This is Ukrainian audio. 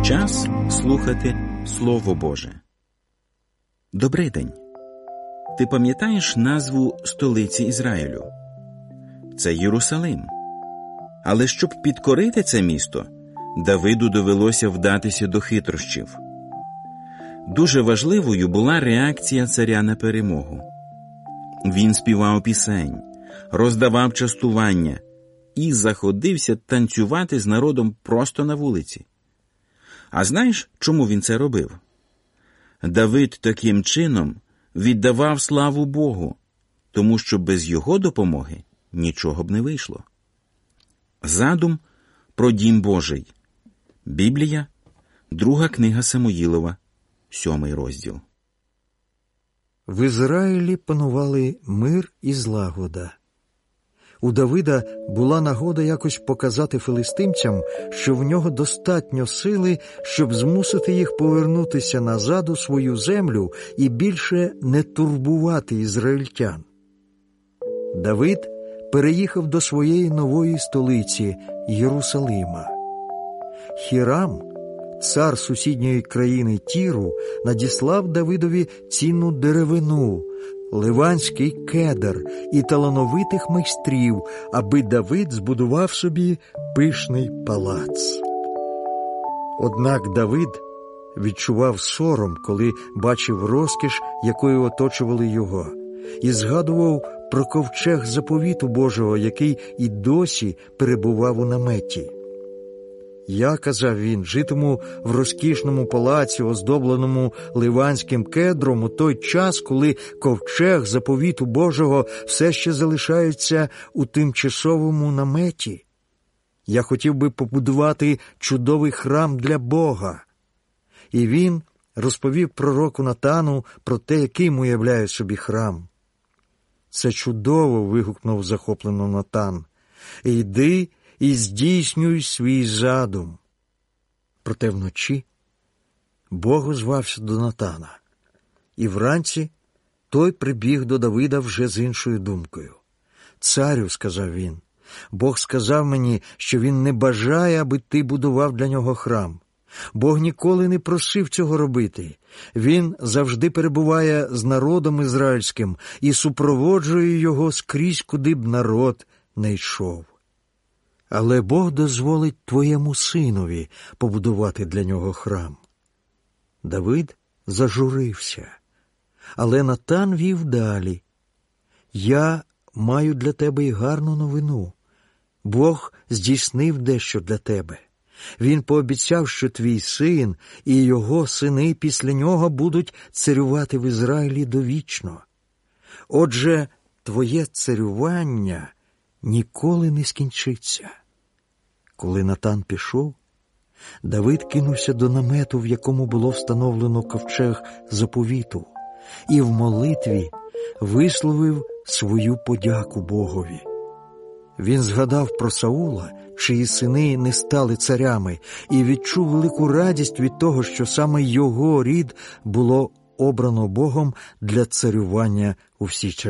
Час слухати Слово Боже. Добрий день. Ти пам'ятаєш назву столиці Ізраїлю? Це Єрусалим. Але щоб підкорити це місто, Давиду довелося вдатися до хитрощів. Дуже важливою була реакція царя на перемогу. Він співав пісень, роздавав частування і заходився танцювати з народом просто на вулиці. А знаєш, чому він це робив? Давид таким чином віддавав славу Богу, тому що без його допомоги нічого б не вийшло. Задум про дім Божий. Біблія, 2 книга Самуїлова, 7 розділ. В Ізраїлі панували мир і злагода. У Давида була нагода якось показати филистимцям, що в нього достатньо сили, щоб змусити їх повернутися назад у свою землю і більше не турбувати ізраїльтян. Давид переїхав до своєї нової столиці – Єрусалима. Хірам, цар сусідньої країни Тіру, надіслав Давидові цінну деревину, ливанський кедр і талановитих майстрів, аби Давид збудував собі пишний палац. Однак Давид відчував сором, коли бачив розкіш, якою оточували його, і згадував про ковчег заповіту Божого, який і досі перебував у наметі. «Я, – казав він, – житиму в розкішному палаці, оздобленому ливанським кедром, у той час, коли ковчег заповіту Божого все ще залишається у тимчасовому наметі. Я хотів би побудувати чудовий храм для Бога». І він розповів пророку Натану про те, яким уявляє собі храм. «Це чудово!» – вигукнув захоплено Натан. «Йди і здійснюй свій задум». Проте вночі Бог озвався до Натана, і вранці той прибіг до Давида вже з іншою думкою. «Царю, – сказав він, – Бог сказав мені, що він не бажає, аби ти будував для нього храм. Бог ніколи не просив цього робити. Він завжди перебуває з народом ізраїльським і супроводжує його скрізь, куди б народ не йшов. Але Бог дозволить твоєму синові побудувати для нього храм». Давид зажурився, але Натан вів далі. «Я маю для тебе й гарну новину. Бог здійснив дещо для тебе. Він пообіцяв, що твій син і його сини після нього будуть царювати в Ізраїлі довічно. Отже, твоє царювання ніколи не скінчиться». Коли Натан пішов, Давид кинувся до намету, в якому було встановлено ковчег заповіту, і в молитві висловив свою подяку Богові. Він згадав про Саула, чиї сини не стали царями, і відчув велику радість від того, що саме його рід було обрано Богом для царювання у всі часи.